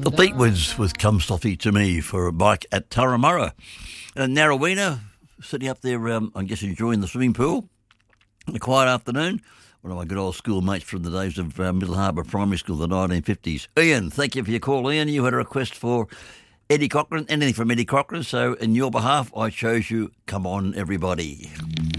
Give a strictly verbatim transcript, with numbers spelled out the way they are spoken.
The Fleetwoods with Come Softly to Me for a bike at Turramurra. And Narrawena, sitting up there, um, I guess enjoying the swimming pool. On a quiet afternoon. One of my good old school mates from the days of uh, Middle Harbour Primary School, the nineteen fifties. Ian, thank you for your call, Ian. You had a request for Eddie Cochran, anything from Eddie Cochran. So in your behalf, I chose you, Come On Everybody.